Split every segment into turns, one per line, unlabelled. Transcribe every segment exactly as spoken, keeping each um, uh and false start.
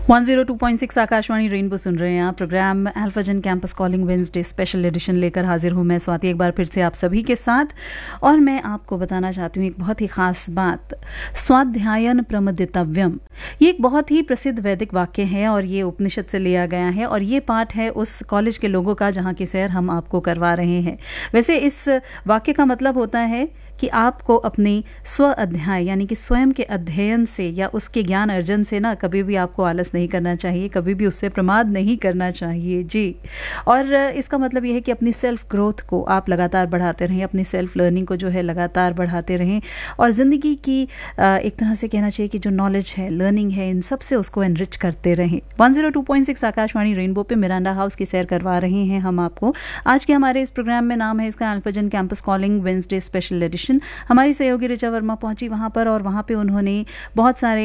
One zero two point six Akashvani rainbow सुन रहे हैं आप। Programme अल्फाजन campus calling Wednesday special edition लेकर हाजिर हूं मैं स्वाति, एक बार फिर से आप सभी के साथ। और मैं आपको बताना चाहती हूँ एक बहुत ही खास बात। स्वाध्यायन प्रमदितव्यम, ये एक बहुत ही प्रसिद्ध वैदिक वाक्य है और ये उपनिषद से लिया गया है और ये पाठ है उस कॉलेज के लोगों का जहाँ की सैर हम आपको करवा रहे हैं। वैसे इस वाक्य का मतलब होता है कि आपको अपनी स्व अध्याय यानी कि स्वयं के अध्ययन से या उसके ज्ञान अर्जन से ना कभी भी आपको आलस नहीं करना चाहिए, कभी भी उससे प्रमाद नहीं करना चाहिए जी। और इसका मतलब ये है कि अपनी सेल्फ ग्रोथ को आप लगातार बढ़ाते रहें, अपनी सेल्फ लर्निंग को जो है लगातार बढ़ाते रहें और ज़िंदगी की एक तरह से कहना चाहिए कि जो नॉलेज है, लर्निंग है, इन सब से उसको एनरिच करते रहें। One zero two point six Akashvani rainbow पे मिरांडा हाउस की सैर करवा रहे हैं हम आपको। आज के हमारे इस प्रोग्राम में नाम है इसका अल्फाजन campus calling Wednesday special edition. हमारी सहयोगी ऋचा वर्मा पहुंची वहां पर और वहां पे उन्होंने बहुत सारे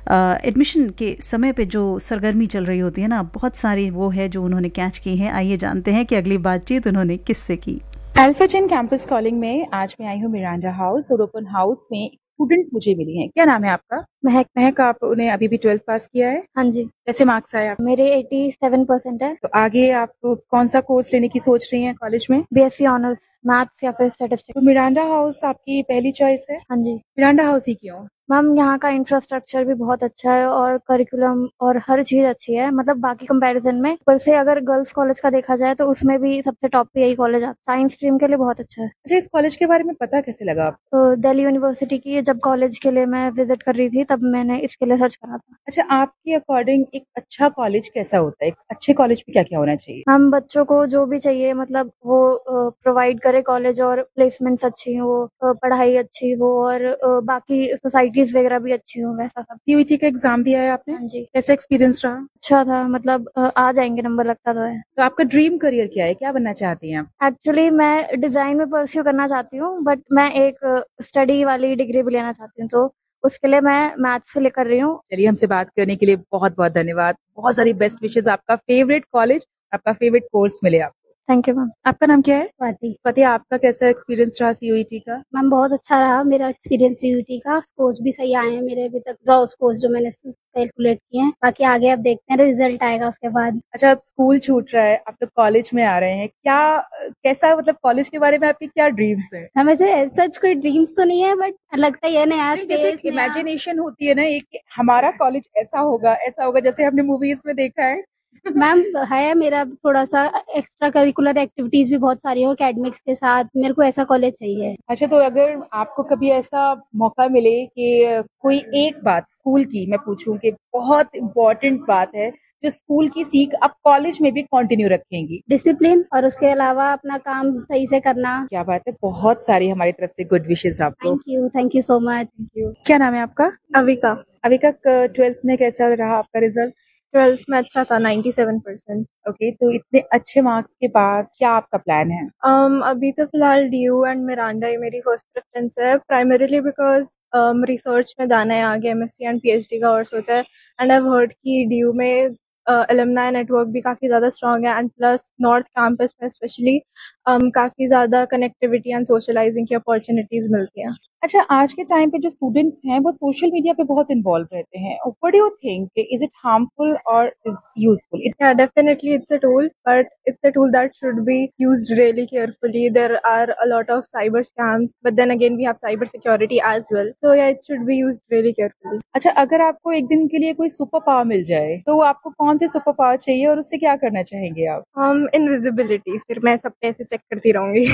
एडमिशन के समय पे जो सरगर्मी चल रही होती है ना, बहुत सारी वो है जो उन्होंने कैच की है। आइए जानते हैं कि अगली बातचीत उन्होंने किससे की।
अल्फाजन कैंपस कॉलिंग में आज मैं आई हूँ मिरांडा हाउस और ओपन हाउस में एक स्टूडेंट मुझे मिली है। क्या नाम है आपका?
महक।
महक, आप उन्हें अभी भी ट्वेल्थ पास किया है?
हाँ जी।
कैसे मार्क्स आए आप?
मेरे सत्तासी परसेंट है।
तो आगे आप कौन सा कोर्स लेने की सोच रही हैं कॉलेज में?
बीएससी ऑनर्स मैथ्स या फिर स्टैटिस्टिक्स।
तो मिरांडा हाउस आपकी पहली चॉइस है?
हाँ जी।
मिरांडा हाउस ही क्यों?
मैम यहाँ का इंफ्रास्ट्रक्चर भी बहुत अच्छा है और करिकुलम और हर चीज अच्छी है, मतलब बाकी कंपैरिजन में। पर से अगर गर्ल्स कॉलेज का देखा जाए तो उसमें भी सबसे टॉप पे यही कॉलेज आता है। साइंस स्ट्रीम के लिए बहुत अच्छा है।
अच्छा, इस कॉलेज के बारे में पता कैसे लगा आप?
तो दिल्ली यूनिवर्सिटी की जब कॉलेज के लिए मैं विजिट कर रही थी तब मैंने इसके लिए सर्च करा था।
अच्छा, आपके अकॉर्डिंग एक अच्छा कॉलेज कैसा होता है? एक अच्छे कॉलेज में क्या क्या होना चाहिए?
हम बच्चों को जो भी चाहिए मतलब वो प्रोवाइड करे कॉलेज, और प्लेसमेंट्स अच्छी हो, पढ़ाई अच्छी हो और बाकी सोसाइटीज वगैरह भी अच्छी हो, वैसा सब।
सीयूईटी का एग्जाम दिया है आपने?
हाँ जी।
कैसा एक्सपीरियंस रहा?
अच्छा था, मतलब आ जाएंगे नंबर, लगता तो है।
तो आपका ड्रीम करियर क्या है? क्या बनना चाहती हैं आप?
एक्चुअली मैं डिजाइन में परस्यू करना चाहती हूँ, बट मैं एक स्टडी वाली डिग्री भी लेना चाहती हूँ, तो उसके लिए मैं मैथ्स से लेकर रही हूँ।
चलिए, हमसे बात करने के लिए बहुत बहुत धन्यवाद। बहुत सारी बेस्ट विशेष। आपका फेवरेट कॉलेज, आपका फेवरेट कोर्स मिले आपको।
Thank you ma'am.
आपका नाम क्या है?
स्वाति।
स्वाति, आपका कैसा एक्सपीरियंस रहा सीयूईटी का?
मैम बहुत अच्छा रहा मेरा एक्सपीरियंस सीयूईटी का। स्कोर्स भी सही आए हैं मेरे अभी तक, रॉ स्कोर्स जो मैंने कैलकुलेट किए हैं। बाकी आगे अब देखते हैं, रिजल्ट आएगा उसके बाद।
अच्छा, अब स्कूल छूट रहा है, आप तो कॉलेज में आ रहे हैं, क्या कैसा मतलब कॉलेज के बारे में आपके क्या ड्रीम्स है?
हमें ऐसे सच कोई ड्रीम्स तो नहीं है, बट लगता ही है नया स्पेस,
इमेजिनेशन होती है ना एक, हमारा कॉलेज ऐसा होगा ऐसा होगा, जैसे हमने मूवीज में देखा है।
मैम है मेरा थोड़ा सा एक्स्ट्रा करिकुलर एक्टिविटीज भी बहुत सारी हो एकेडमिक्स के साथ, मेरे को ऐसा कॉलेज चाहिए।
अच्छा, तो अगर आपको कभी ऐसा मौका मिले कि कोई एक बात स्कूल की मैं पूछूं कि बहुत इम्पोर्टेंट बात है जो स्कूल की सीख आप कॉलेज में भी कंटिन्यू रखेंगी?
डिसिप्लिन और उसके अलावा अपना काम सही से करना।
क्या बात है, बहुत सारी हमारी तरफ से गुड विशेष आपको।
Thank you, thank you so much.
Thank you. क्या नाम है आपका?
अविका।
अविका, ट्वेल्थ में कैसा रहा आपका रिजल्ट?
ट्वेल्थ में अच्छा था, सत्तानवे परसेंट।
ओके, तो इतने अच्छे मार्क्स के बाद क्या आपका प्लान है?
um, अभी तो फिलहाल डीयू एंड मिरांडा ही मेरी फर्स्ट प्रेफरेंस है, प्राइमरीली बिकॉज रिसर्च में जाना है आगे, एमएससी एंड पीएचडी का और सोचा है। एंड आई हैव हर्ड कि डीयू में एलुमनाई नेटवर्क भी काफ़ी ज़्यादा स्ट्रॉन्ग है, एंड प्लस नॉर्थ कैंपस में स्पेशली um, काफ़ी ज़्यादा कनेक्टिविटी एंड सोशलाइजिंग की अपॉर्चुनिटीज़ मिलती हैं।
अच्छा, आज के टाइम पे जो स्टूडेंट्स हैं वो सोशल मीडिया पे बहुत इन्वॉल्व रहते हैं। What do you think, is it harmful और is useful?
Yeah, definitely it's a tool, but it's a tool that should be used really carefully. There are a lot of cyber scams, but then again we have cyber security as well. So yeah, it should be used really carefully.
अच्छा, अगर आपको एक दिन के लिए कोई super power मिल जाए तो आपको कौन सी सुपर पावर चाहिए और उससे क्या करना चाहेंगे आप?
Um, invisibility. फिर मैं सब पे ऐसे चेक करती रहूंगी।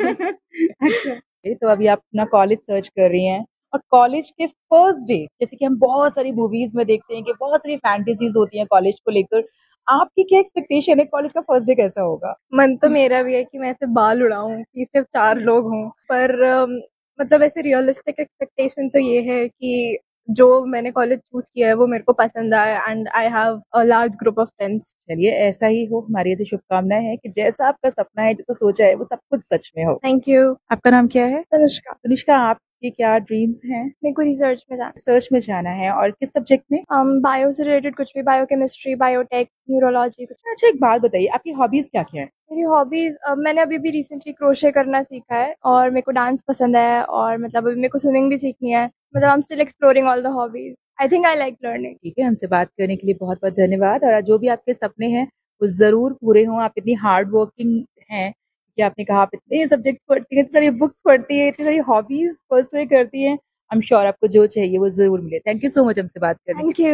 अच्छा, तो अभी आप अपना कॉलेज सर्च कर रही हैं और कॉलेज के फर्स्ट डे, जैसे कि हम बहुत सारी मूवीज में देखते हैं कि बहुत सारी फैंटेसीज होती हैं कॉलेज को लेकर, आपकी क्या एक्सपेक्टेशन है कॉलेज का फर्स्ट डे कैसा होगा?
मन तो मेरा भी है कि मैं ऐसे बाल उड़ाऊं कि सिर्फ चार लोग हों, पर um, मतलब ऐसे रियलिस्टिक एक्सपेक्टेशन तो ये है कि जो मैंने कॉलेज चूज किया है वो मेरे को पसंद आए and I have a large group of friends.
चलिए, ऐसा ही हो, हमारी ऐसी शुभकामनाएं हैं कि जैसा आपका सपना है, जैसा सोचा है वो सब कुछ सच में हो।
Thank you.
आपका नाम क्या है?
तनुष्का।
तनुष्का, आपके क्या ड्रीम्स हैं?
मेरे को रिसर्च में जाना।
रिसर्च में जाना है, और किस सब्जेक्ट में?
um, बायो से रिलेटेड कुछ भी, बायोकेमिस्ट्री, बायोटेक, न्यूरोलॉजी कुछ।
अच्छा, एक बात बताइए, आपकी हॉबीज क्या क्या है?
मेरी हॉबीज, मैंने अभी भी रिसेंटली क्रोशे करना सीखा है और मेरे को डांस पसंद है और मतलब अभी मेरे को स्विमिंग भी सीखनी है। मतलब I am still exploring all the hobbies. I think I like learning.
ठीक है, हमसे बात करने के लिए बहुत बहुत धन्यवाद। और जो भी आपके सपने हैं वो जरूर पूरे हों। आप इतनी हार्ड वर्किंग हैं कि आपने कहा आप इतने सब्जेक्ट्स पढ़ती हैं, इतनी सारी बुक्स पढ़ती है, इतनी सारी हॉबीज परस्यू करती हैं। आई एम श्योर आपको जो चाहिए वो जरूर मिले। थैंक यू सो मच हमसे बात करने के लिए।
Thank you.